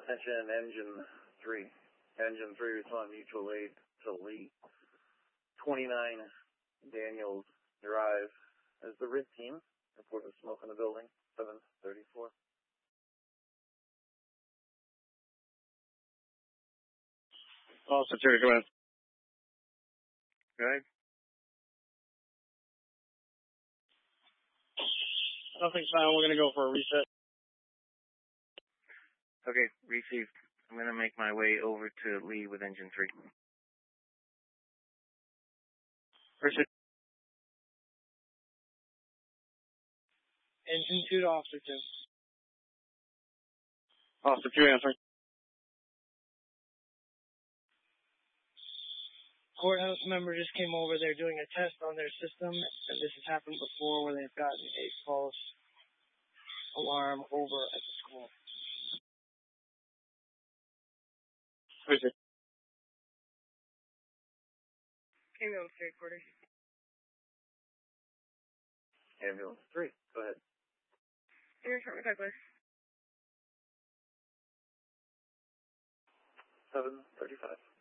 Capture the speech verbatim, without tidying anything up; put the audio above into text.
attention, engine three. Engine three, respond mutual aid to Lee. twenty-nine Daniels Drive. As the R I T team reported smoke in the building, seven thirty-four. Also, Terry, go ahead. Right? Nothing's fine. We're going to go for a reset. Okay, received. I'm going to make my way over to Lee with engine three. Reset. Engine two to officer two. Officer two answering. Courthouse member just came over. They're doing a test on their system, and this has happened before where they've gotten a false alarm over at the school. Reset. Ambulance three, quarters. Ambulance three, go ahead. Department Douglas. seven thirty-five.